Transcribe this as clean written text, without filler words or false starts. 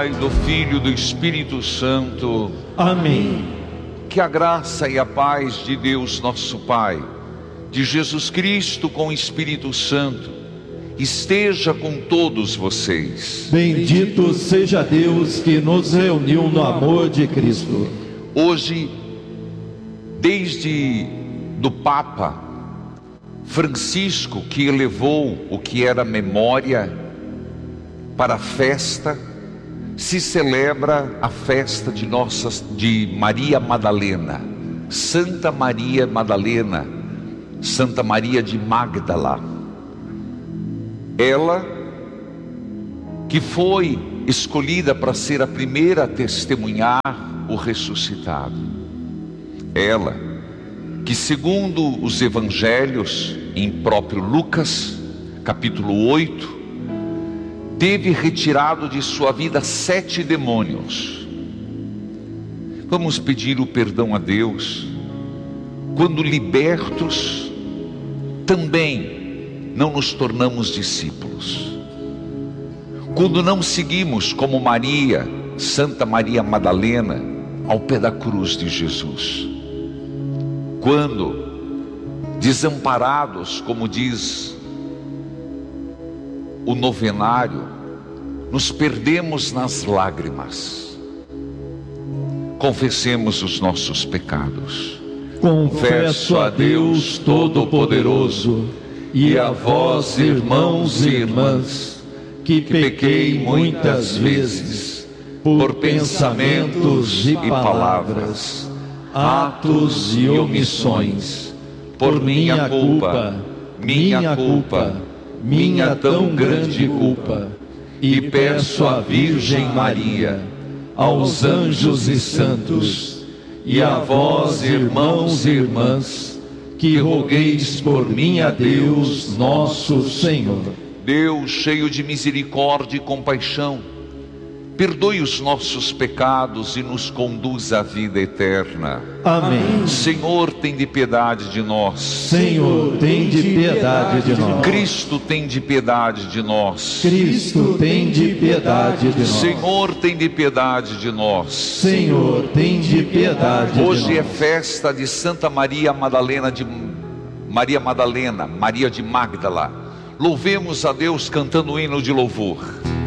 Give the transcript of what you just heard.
do Filho e do Espírito Santo. Amém. Que a graça e a paz de Deus nosso Pai, de Jesus Cristo com o Espírito Santo, esteja com todos vocês. Bendito seja Deus que nos reuniu no amor de Cristo. Hoje, desde do Papa Francisco, que elevou o que era memória para a festa, se celebra a festa de Maria Madalena, Santa Maria Madalena, Santa Maria de Magdala. Ela que foi escolhida para ser a primeira a testemunhar o ressuscitado. Ela que, segundo os evangelhos, em próprio Lucas, capítulo 8, teve retirado de sua vida 7 demônios. Vamos pedir o perdão a Deus. Quando libertos, também não nos tornamos discípulos. Quando não seguimos como Maria, Santa Maria Madalena, ao pé da cruz de Jesus. Quando desamparados, como diz o novenário, nos perdemos nas lágrimas. Confessemos os nossos pecados. Confesso a Deus Todo-Poderoso e a vós, irmãos e irmãs, que pequei muitas vezes, por pensamentos e palavras, atos e omissões, por minha culpa, minha tão grande culpa, e peço à Virgem Maria, aos anjos e santos, e a vós, irmãos e irmãs, que rogueis por mim a Deus nosso Senhor. Deus, cheio de misericórdia e compaixão, perdoe os nossos pecados e nos conduz à vida eterna. Amém. Senhor, tem de piedade de nós. Senhor, tem de piedade de nós. Cristo, tem de piedade de nós. Cristo, tem de piedade de nós. Senhor, tem de piedade de nós. Senhor, tem de piedade de nós. Hoje é festa de Santa Maria Madalena, Maria de Magdala. Louvemos a Deus cantando o hino de louvor.